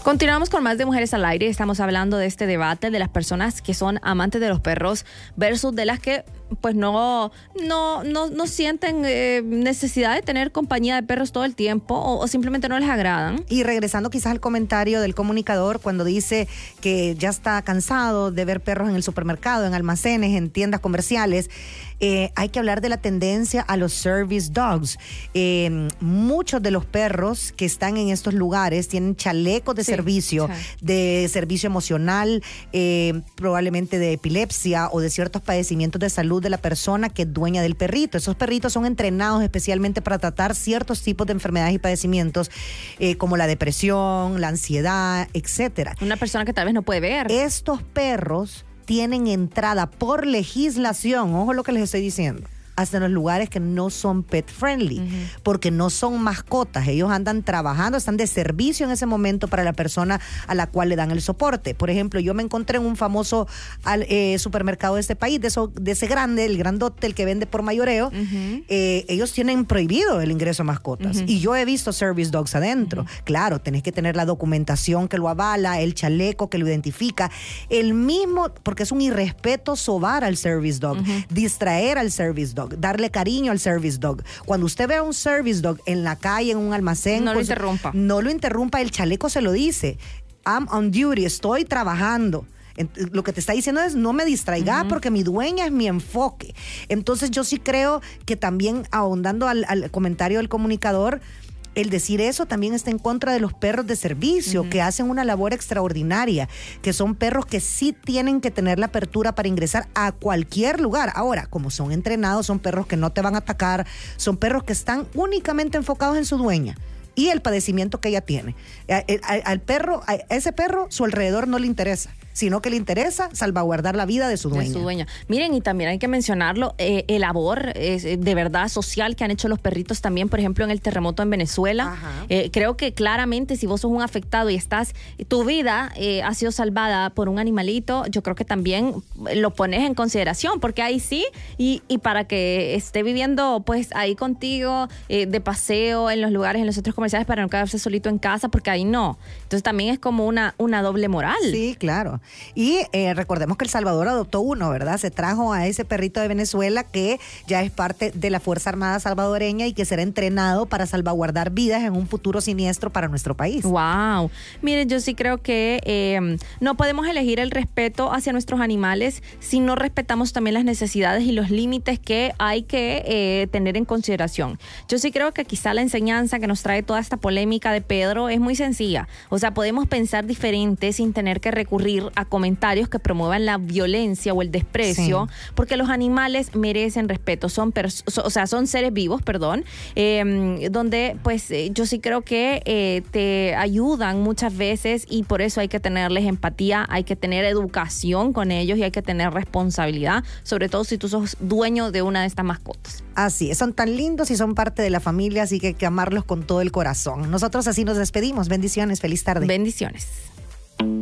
Continuamos con más de Mujeres al Aire. Estamos hablando de este debate de las personas que son amantes de los perros versus de las que pues no sienten necesidad de tener compañía de perros todo el tiempo o simplemente no les agradan. Y regresando quizás al comentario del comunicador cuando dice que ya está cansado de ver perros en el supermercado, en almacenes, en tiendas comerciales, hay que hablar de la tendencia a los service dogs. Muchos de los perros que están en estos lugares tienen chalecos de servicio, de servicio emocional, probablemente de epilepsia o de ciertos padecimientos de salud de la persona que es dueña del perrito. Esos perritos son entrenados especialmente para tratar ciertos tipos de enfermedades y padecimientos como la depresión, la ansiedad, etcétera. Una persona que tal vez no puede ver. Estos perros tienen entrada por legislación, ojo lo que les estoy diciendo, hasta en los lugares que no son pet friendly, porque no son mascotas. Ellos andan trabajando, están de servicio en ese momento para la persona a la cual le dan el soporte. Por ejemplo, yo me encontré en un famoso supermercado de este país, de ese grande, el grandote, el que vende por mayoreo. Ellos tienen prohibido el ingreso a mascotas. Y yo he visto service dogs adentro. Claro, tenés que tener la documentación que lo avala, el chaleco que lo identifica, el mismo, porque es un irrespeto sobar al service dog, distraer al service dog, darle cariño al service dog. Cuando usted ve a un service dog en la calle, en un almacén, no lo interrumpa. No lo interrumpa, el chaleco se lo dice. I'm on duty, estoy trabajando. Lo que te está diciendo es no me distraiga porque mi dueña es mi enfoque. Entonces yo sí creo que también, ahondando al comentario del comunicador, el decir eso también está en contra de los perros de servicio, que hacen una labor extraordinaria, que son perros que sí tienen que tener la apertura para ingresar a cualquier lugar. Ahora, como son entrenados, son perros que no te van a atacar, son perros que están únicamente enfocados en su dueña y el padecimiento que ella tiene. Al perro, a ese perro, su alrededor no le interesa, sino que le interesa salvaguardar la vida de su dueña. Miren, y también hay que mencionarlo, el labor de verdad social que han hecho los perritos también, por ejemplo, en el terremoto en Venezuela. Creo que claramente si vos sos un afectado y tu vida ha sido salvada por un animalito, yo creo que también lo pones en consideración, porque ahí sí, y para que esté viviendo pues ahí contigo, de paseo en los lugares, en los centros comerciales, para no quedarse solito en casa, porque ahí no. Entonces también es como una doble moral. Sí, claro. Y recordemos que El Salvador adoptó uno, ¿verdad? Se trajo a ese perrito de Venezuela que ya es parte de la Fuerza Armada salvadoreña y que será entrenado para salvaguardar vidas en un futuro siniestro para nuestro país. Wow. Miren, yo sí creo que no podemos elegir el respeto hacia nuestros animales si no respetamos también las necesidades y los límites que hay que tener en consideración. Yo sí creo que quizá la enseñanza que nos trae toda esta polémica de Pedro es muy sencilla. O sea, podemos pensar diferente sin tener que recurrir a comentarios que promuevan la violencia o el desprecio, porque los animales merecen respeto, son seres vivos, donde pues yo sí creo que te ayudan muchas veces y por eso hay que tenerles empatía, hay que tener educación con ellos y hay que tener responsabilidad, sobre todo si tú sos dueño de una de estas mascotas. Así es, son tan lindos y son parte de la familia, así que hay que amarlos con todo el corazón. Nosotros así nos despedimos. Bendiciones, feliz tarde. Bendiciones.